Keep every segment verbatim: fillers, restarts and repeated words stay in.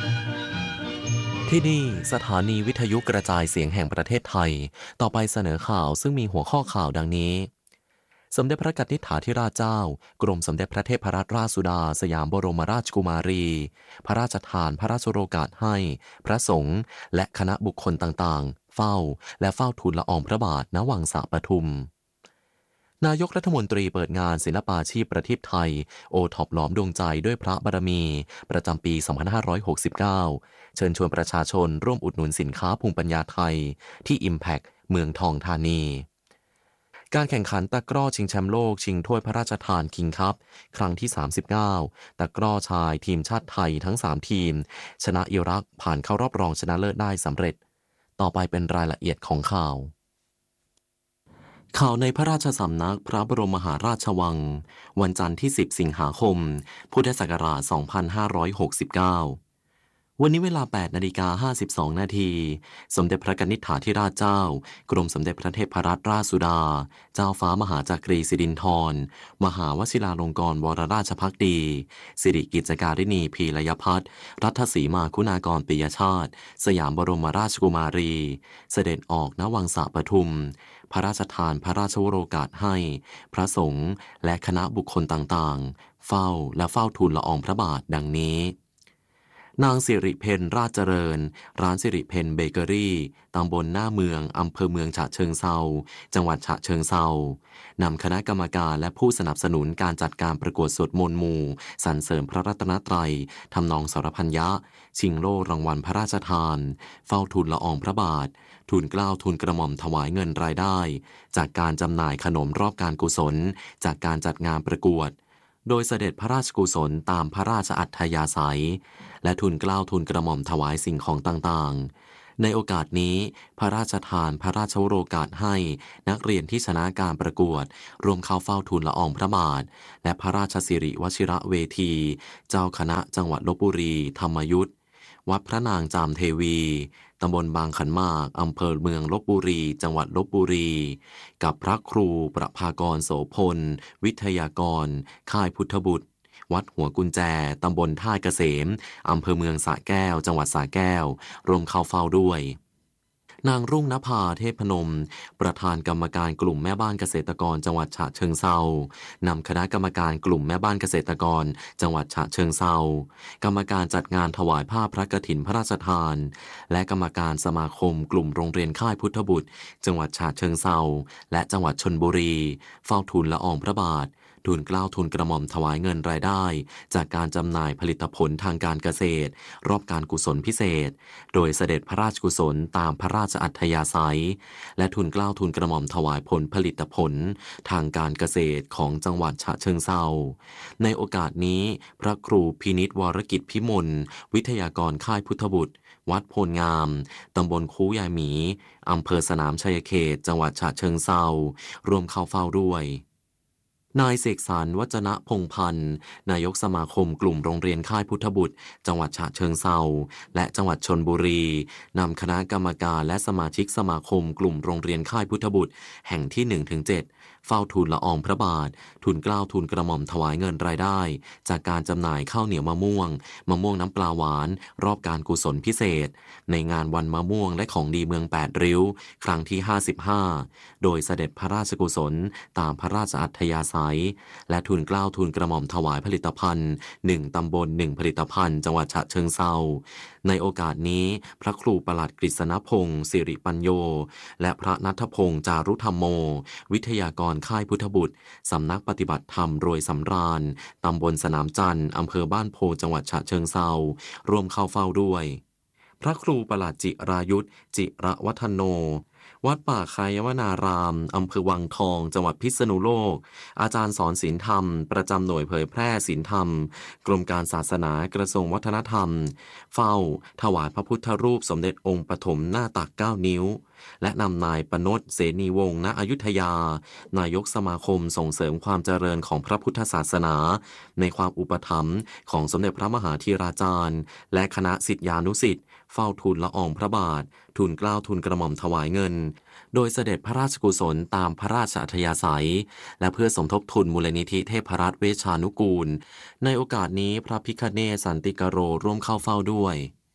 ที่นี่สถานีวิทยุกระจายเสียงแห่งประเทศไทยต่อไปเสนอข่าวซึ่งมีหัวข้อข่าวดังนี้สมเด็จพระกนิษฐาธิราชเจ้ากรมสมเด็จพระเทพรัตนราชสุดาสยามบรมราชกุมารีพระราชทานพระราชโองการให้พระสงฆ์และคณะบุคคลต่างๆเฝ้าและเฝ้าทูลละอองพระบาทณวังสะปทุมนายกรัฐมนตรีเปิดงานศิลปาชีพประทีปไทยโอท็อปหลอมดวงใจด้วยพระบารมีประจำปี สองพันห้าร้อยหกสิบเก้า เชิญชวนประชาชนร่วมอุดหนุนสินค้าภูมิปัญญาไทยที่ Impact เมืองทองธานี การแข่งขันตะกร้อชิงแชมป์โลกชิงถ้วยพระราชทานคิงคัพครั้งที่ สามสิบเก้า ตะกร้อชายทีมชาติไทยทั้ง สาม ทีมชนะอิรักผ่านเข้ารอบรองชนะเลิศได้สำเร็จต่อไปเป็นรายละเอียดของข่าวข่าวในพระราชสำนักพระบรมมหาราชวังวันจันทร์ที่ สิบ สิงหาคม พุทธศักราช สองพันห้าร้อยหกสิบเก้า วันนี้เวลา แปดนาฬิกาห้าสิบสองนาที สมเด็จพระกนิษฐาธิราชเจ้ากรมสมเด็จพระเทพรัตนราชสุดา เจ้าฟ้ามหาจักรีสิรินธรมหาวชิราลงกรณวรราชภักดี สิริกิจการิณีพีรยพัฒน์รัฐสีมาคุณากรปิยชาติ สยามบรมราชกุมารี เสด็จออกณวังสะปทุม พระราชทานพระราชวโรกาสให้ พระสงฆ์และคณะบุคคลต่างๆเฝ้าและเฝ้าทูลละอองพระบาทดังนี้นางสิริเพนราชเจริญร้านสิริเพนเบเกอรี่ตำบลหน้าเมืองอำเภอเมืองฉะเชิงเทราจังหวัดฉะเชิงเทรานำคณะกรรมการและผู้สนับสนุนการจัดการประกวดสวดมนต์หมู่สรรเสริญพระรัตนตรัยทำนองสรพัญญะชิงโล่รางวัลพระราชทานเฝ้าทูลละอองพระบาททูลเกล้าทูลกระหม่อมถวายเงินรายได้จากการจำหน่ายขนมรอบการกุศลจากการจัดงานประกวดโดยเสด็จพระราชกุศลตามพระราชอัธยาศัยและทูลเกล้าทูลกระหม่อมถวายสิ่งของต่างๆในโอกาสนี้พระราชทานพระราชวโรกาสให้นักเรียนที่ชนะการประกวดรวมเข้าเฝ้าทูลละอองพระบาทและพระราชสิริวชิระเวทีเจ้าคณะจังหวัดลพบุรีธรรมยุทธวัดพระนางจามเทวีตำบลบางขันมากอำเภอเมืองลพบุรีจังหวัดลพบุรีกับพระครูประภากรโสพลวิทยากรค่ายพุทธบุตรวัดหัวกุญแจตำบลท่าเกษมอำเภอเมืองสระแก้วจังหวัดสระแก้วรวมเข้าเฝ้าด้วยนางรุ่งนภาเทพนมประธานกรรมการกลุ่มแม่บ้านเกษตรกรจังหวัดฉะเชิงเทรานำคณะกรรมการกลุ่มแม่บ้านเกษตรกรจังหวัดฉะเชิงเทรากรรมการจัดงานถวายผ้าพระกฐินพระราชทานและกรรมการสมาคมกลุ่มโรงเรียนค่ายพุทธบุตรจังหวัดฉะเชิงเทราและจังหวัดชลบุรีเฝ้าทูลละอองพระบาททูลเกล้าทูลกระหม่อมถวายเงินรายได้จากการจำหน่ายผลิตผลทางการเกษตรรอบการกุศลพิเศษโดยเสด็จพระราชกุศลตามพระราชอัธยาศัยและทูลเกล้าทูลกระหม่อมถวายผลผลิตผลทางการเกษตรของจังหวัดฉะเชิงเทราในโอกาสนี้พระครูพินิจวรกิจพิมลวิทยากรค่ายพุทธบุตรวัดโพลงามตำบลคูยายหมีอำเภอสนามชัยเขตจังหวัดฉะเชิงเทรารวมเข้าเฝ้าด้วยนายเสกสรรวจนะพงษ์พันธ์นายกสมาคมกลุ่มโรงเรียนค่ายพุทธบุตรจังหวัดฉะเชิงเทราและจังหวัดชลบุรีนำคณะกรรมการและสมาชิกสมาคมกลุ่มโรงเรียนค่ายพุทธบุตรแห่งที่ หนึ่งถึงเจ็ด เฝ้าทูลละอองพระบาททูลเกล้าทูลกระหม่อมถวายเงินรายได้จากการจำหน่ายข้าวเหนียวมะม่วงมะม่วงน้ำปลาหวานรอบการกุศลพิเศษในงานวันมะม่วงและของดีเมืองแปดริ้วครั้งที่ห้าสิบห้าโดยเสด็จพระราชกุศลตามพระราชอัธยาศัยและทูลเกล้าทูลกระหม่อมถวายผลิตภัณฑ์หนึ่งตำบลหนึ่งผลิตภัณฑ์จังหวัดฉะเชิงเทราในโอกาสนี้พระครูประหลัดกฤษณพงศ์สิริปัญโยและพระณัฐพงศ์จารุธรรมโมวิทยากรค่ายพุทธบุตรสำนักปฏิบัติธรรมโรยสำราญตำบลสนามจันทร์อำเภอบ้านโพจังหวัดฉะเชิงเทราร่วมเข้าเฝ้าด้วยพระครูประหลัดจิรายุทธจิระวัฒโนวัดป่าคายวนา รามอำเภอวังทองจังหวัดพิษณุโลกอาจารย์สอนศีลธรรมประจำหน่วยเผยแพร่ศีลธรรมกรมการศาสนากระทรวงวัฒนธรรมเฝ้าถวายพระพุทธรูปสมเด็จองค์ปฐมหน้าตักเก้านิ้วและนำนายปนดเสนีวงศ์ณอยุธยานายกสมาคมส่งเสริมความเจริญของพระพุทธศาสนาในความอุปถัมภ์ของสมเด็จพระมหาธีราจารย์และคณะศิษยานุศิษย์เฝ้าทูลละอองพระบาททูลเกล้าทูลกระหม่อมถวายเงินโดยเสด็จพระราชกุศลตามพระราชอัธยาศัยและเพื่อสมทบทุนมูลนิธิเทพรัตน์เวชานุกูลในโอกาสนี้พระพิฆเนศสันติกโรร่วมเข้าเฝ้าด้วย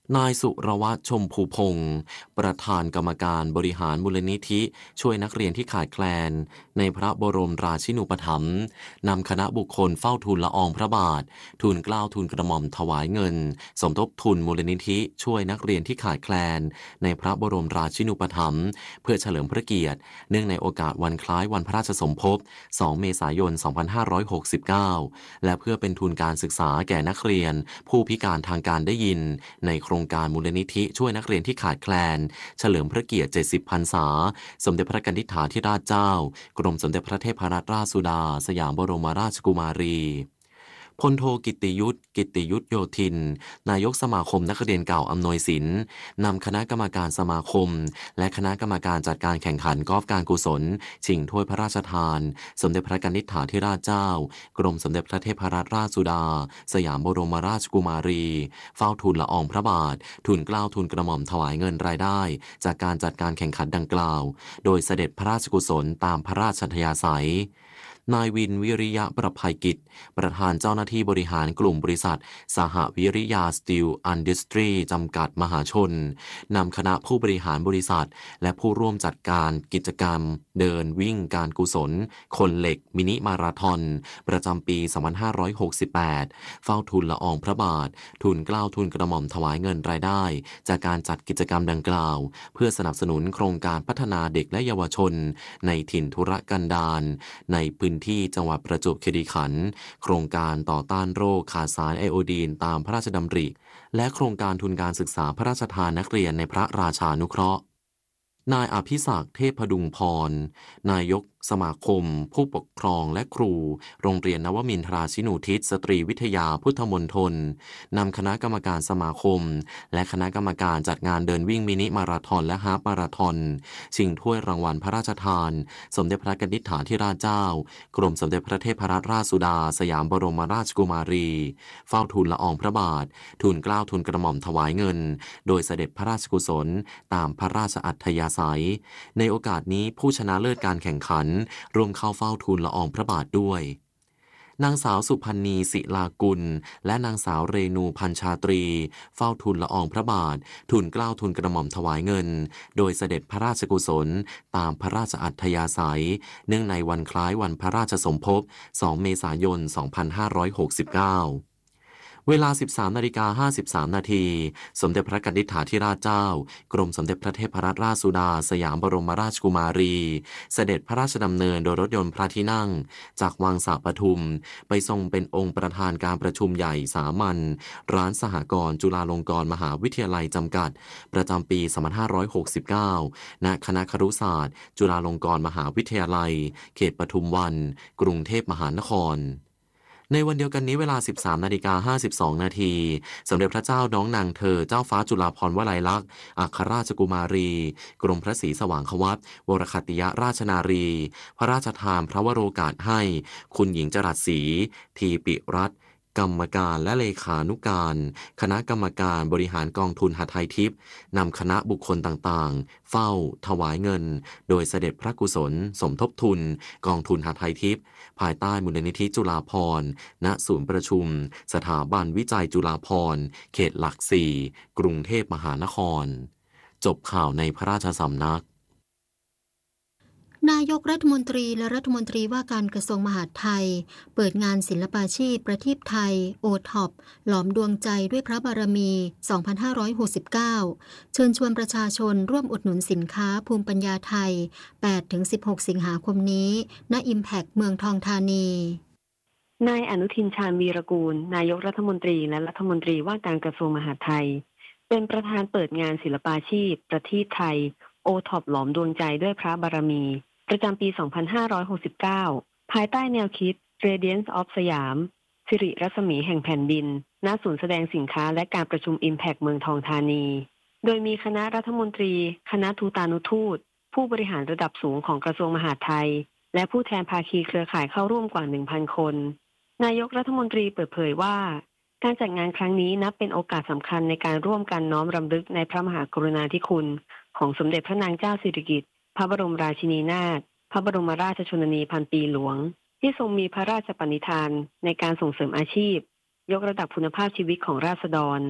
นายสุรวัฒน์ชมพูพงศ์ประธานกรรมการบริหารมูลนิธิช่วยนักเรียนที่ขาดแคลนในพระบรมราชินูปถัมภ์นำคณะบุคคลเฝ้าทูลละอองพระบาททูลเกล้าทูลกระหม่อมถวายเงินสมทบทุนมูลนิธิช่วยนักเรียนที่ขาดแคลนในพระบรมราชินูปถัมภ์เพื่อเฉลิมพระเกียรติเนื่องในโอกาสวันคล้ายวันพระราชสมภพสองเมษายนสองพันห้าร้อยหกสิบเก้าและเพื่อเป็นทุนการศึกษาแก่นักเรียนผู้พิการทางการได้ยินในโครงการมูลนิธิช่วยนักเรียนที่ขาดแคลนเฉลิมพระเกียรติเจ็ดสิบพรรษาสมเด็จพระกนิษฐาธิราชเจ้ากรมสมเด็จพระเทพรัตนราชสุดาสยามบรมราชกุมารีพลโทกิตติยุทธกิตติยุทธโยธินนายกสมาคมนักเรียนเก่าอำนวยสินนำคณะกรรมการสมาคมและคณะกรรมการจัดการแข่งขันกอล์ฟการกุศลชิงถ้วยพระราชทานสมเด็จพระกนิษฐาธิราชเจ้ากรมสมเด็จพระเทพรัตนราชสุดาสยามบรมราชกุมารีเฝ้าทูลละอองพระบาททูลเกล้าทูลกระหม่อมถวายเงินรายได้จากการจัดการแข่งขันดังกล่าวโดยเสด็จพระราชกุศลตามพระราชอัธยาศัยนายวินวิริยะประภัยกิจประธานเจ้าหน้าที่บริหารกลุ่มบริษัทสหวิริยาสตีลอินดัสทรีจำกัดมหาชนนำคณะผู้บริหารบริษัทและผู้ร่วมจัดการกิจกรรมเดินวิ่งการกุศลคนเหล็กมินิมาราธอนประจำปีสองพันห้าร้อยหกสิบแปดเฝ้าทูลละอองพระบาททูลเกล้าทูลกระหม่อมถวายเงินรายได้จากการจัดกิจกรรมดังกล่าวเพื่อสนับสนุนโครงการพัฒนาเด็กและเยาวชนในถิ่นทุรกันดารในพื้นที่จังหวัดประจวบคีรีขันธ์โครงการต่อต้านโรคขาดสารไอโอดีนตามพระราชดำริและโครงการทุนการศึกษาพระราชทานนักเรียนในพระราชานุเคราะห์นายอภิศักดิ์เทพดุงพรนายกสมาคมผู้ปกครองและครูโรงเรียนนวมินทราชินูทิศสตรีวิทยาพุทธมณฑลนำคณะกรรมการสมาคมและคณะกรรมการจัดงานเดินวิ่งมินิมาราธอนและฮาล์ฟมาราธอนชิงถ้วยรางวัลพระราชทานสมเด็จพระกนิษฐาธิราชเจ้ากรมสมเด็จพระเทพรัตนราชสุดาสยามบรมราชกุมารีเฝ้าทูลละอองพระบาททูลเกล้าทูลกระหม่อมถวายเงินโดยเสด็จพระราชกุศลตามพระราชอัธยาศัยในโอกาสนี้ผู้ชนะเลิศการแข่งขันร่วมเข้าเฝ้าทูลละอองพระบาทด้วยนางสาวสุพันนีศิลากุลและนางสาวเรนูพันชาตรีเฝ้าทูลละอองพระบาททูลเกล้าทูลกระหม่อมถวายเงินโดยเสด็จพระราชกุศลตามพระราชอัธยาศัยเนื่องในวันคล้ายวันพระราชสมภพสองเมษายนสองพันห้าร้อยหกสิบเก้าเวลา สิบสามนาฬิกาห้าสิบสามนาทีสมเด็จพระกนิษฐาธิราชเจ้ากรมสมเด็จพระเทพรัตนราชสุดาสยามบรมราชกุมารีเสด็จพระราชดำเนินโดยรถยนต์พระที่นั่งจากวังสาปทุมไปทรงเป็นองค์ประธานการประชุมใหญ่สามัญร้านสหกรณ์จุฬาลงกรณ์มหาวิทยาลัยจำกัดประจำปีสองพันห้าร้อยหกสิบเก้าณคณะครุศาสตร์จุฬาลงกรณ์มหาวิทยาลัยเขตปทุมวันกรุงเทพมหานครในวันเดียวกันนี้เวลา สิบสามนาฬิกาห้าสิบสองนาทีสมเด็จพระเจ้าน้องนางเธอเจ้าฟ้าจุฬาภรณ์วลัยลักษณ์อัครราชกุมารีกรมพระศรีสว่างควัตวรคัตติยราชนารีพระราชทานพระวโรกาสให้คุณหญิงจรัสศรีทีปิรัตน์กรรมการและเลขานุการคณะกรรมการบริหารกองทุนหทัยทิพย์นำคณะบุคคลต่างๆเฝ้าถวายเงินโดยเสด็จพระกุศลสมทบทุนกองทุนหทัยทิพย์ภายใต้มูลนิธิจุฬาภรณ์ณศูนย์ประชุมสถาบันวิจัยจุฬาภรณ์เขตหลักสี่กรุงเทพมหานครจบข่าวในพระราชสำนักนายกรัฐมนตรีและรัฐมนตรีว่าการกระทรวงมหาดไทยเปิดงานศิลปาชีพประทีปไทยโอท็อปหลอมดวงใจด้วยพระบารมี สองพันห้าร้อยหกสิบเก้า เชิญชวนประชาชนร่วมอุดหนุนสินค้าภูมิปัญญาไทย แปดถึงสิบหก สิงหาคมนี้ณ Impact เมืองทองธานีนายอนุทินชาญวีรกูลนายกรัฐมนตรีและรัฐมนตรีว่าการกระทรวงมหาดไทยเป็นประธานเปิดงานศิลปาชีพประทีปไทยโอท็อปหลอมดวงใจด้วยพระบารมีประจำปี สองพันห้าร้อยหกสิบเก้า ภายใต้แนวคิด Radiance of สยามสิริรัศมีแห่งแผ่นดินณศูนย์แสดงสินค้าและการประชุม Impact เมืองทองธานีโดยมีคณะรัฐมนตรีคณะทูตานุทูตผู้บริหารระดับสูงของกระทรวงมหาดไทยและผู้แทนภาคีเครือข่ายเข้าร่วมกว่า หนึ่งพัน คนนายกรัฐมนตรีเปิดเผยว่าการจัดงานครั้งนี้นับเป็นโอกาสสำคัญในการร่วมกันน้อมรำลึกในพระมหากรุณาธิคุณของสมเด็จพระนางเจ้าสิริกิติ์พระบรมราชินีนาถพระบรมราชชนนีพันปีหลวงที่ทรงมีพระราชปณิธานในการส่งเสริมอาชีพยกระดับคุณภาพชีวิตของราษฎร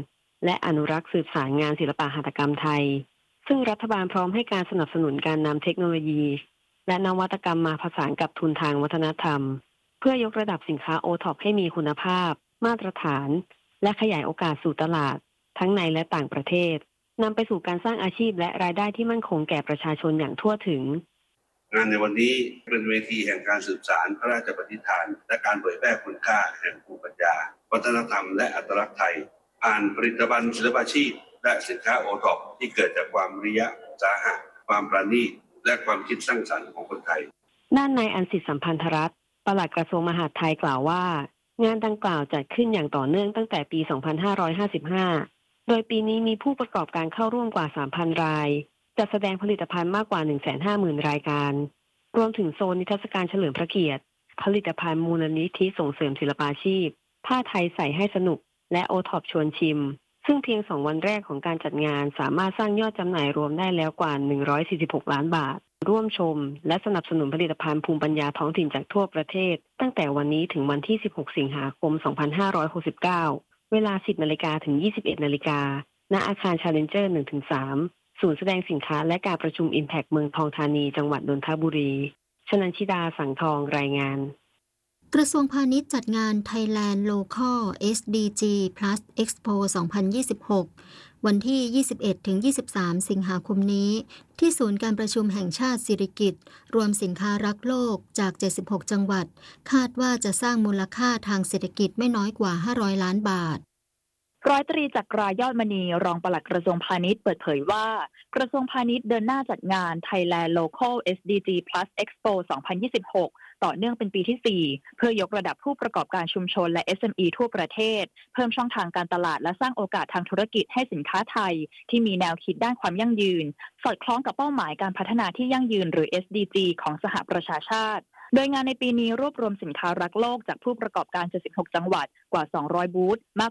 และอนุรักษ์สืบสานงานศิลปะหัตถกรรมไทยซึ่งรัฐบาลพร้อมให้การสนับสนุนการนำเทคโนโลยีและนวัตกรรมมาผสานกับทุนทางวัฒนธรรมเพื่อยกระดับสินค้า โอ ท็อป ให้มีคุณภาพมาตรฐานและขยายโอกาสสู่ตลาดทั้งในและต่างประเทศนำไปสู่การสร้างอาชีพและรายได้ที่มั่นคงแก่ประชาชนอย่างทั่วถึงงานในวันนี้เป็นเวทีแห่งการสืบสานพระราชปณิธานและการเผยแพร่คุณค่าแห่งภูมิปัญญาวัฒนธรรมและอัตลักษณ์ไทยผ่านผลิตภัณฑ์ศิลปาชีพและสินค้า โอ ท็อป ที่เกิดจากความวิริยะอุตสาหะความประณีตและความคิดสร้างสรรค์ของคนไทยด้านนายอันสิทธิ์สัมพันธรัตน์ปลัดกระทรวงมหาดไทยกล่าวว่างานดังกล่าวจัดขึ้นอย่างต่อเนื่องตั้งแต่ปี สองพันห้าร้อยห้าสิบห้า โดยปีนี้มีผู้ประกอบการเข้าร่วมกว่า สามพัน รายจัดแสดงผลิตภัณฑ์มากกว่า หนึ่งแสนห้าหมื่น รายการรวมถึงโซนนิทรรศการเฉลิมพระเกียรติผลิตภัณฑ์มูลนิธิส่งเสริมศิลปาชีพผ้าไทยใส่ให้สนุกและโอท็อปชวนชิมซึ่งเพียงสองวันแรกของการจัดงานสามารถสร้างยอดจำหน่ายรวมได้แล้วกว่าหนึ่งร้อยสี่สิบหกล้านบาทร่วมชมและสนับสนุนผลิตภัณฑ์ภูมิปัญญาท้องถิ่นจากทั่วประเทศตั้งแต่วันนี้ถึงวันที่สิบหกสิงหาคมสองพันห้าร้อยหกสิบเก้าเวลา สิบนาฬิกาถึง ยี่สิบเอ็ดนาฬิกาณอาคาร Challenger หนึ่งถึงสาม ศูนย์แสดงสินค้าและการประชุม Impact เมืองทองธานีจังหวัดนนทบุรีชนัญชิดาสังทองรายงานกระทรวงพาณิชย์จัดงาน Thailand Local เอส ดี จี Plus Expo สองพันยี่สิบหก วันที่ ยี่สิบเอ็ดถึงยี่สิบสาม สิงหาคมนี้ที่ศูนย์การประชุมแห่งชาติสิริกิติ์รวมสินค้ารักโลกจาก เจ็ดสิบหก จังหวัดคาดว่าจะสร้างมูลค่าทางเศรษฐกิจไม่น้อยกว่า ห้าร้อยล้านบาทร้อยตรีจักรายอดมณีรองปลัดกระทรวงพาณิชย์เปิดเผยว่ากระทรวงพาณิชย์เดินหน้าจัดงาน Thailand Local เอส ดี จี Plus Expo สองพันยี่สิบหก ต่อเนื่องเป็นปีที่ สี่ เพื่อยกระดับผู้ประกอบการชุมชนและ เอส เอ็ม อี ทั่วประเทศเพิ่มช่องทางการตลาดและสร้างโอกาสทางธุรกิจให้สินค้าไทยที่มีแนวคิดด้านความยั่งยืนสอดคล้องกับเป้าหมายการพัฒนาที่ยั่งยืนหรือ เอส ดี จี ของสหประชาชาติโดยงานในปีนี้รวบรวมสินค้ารักโลกจากผู้ประกอบการ เจ็ดสิบหก จังหวัดกว่า สองร้อย บูธมาก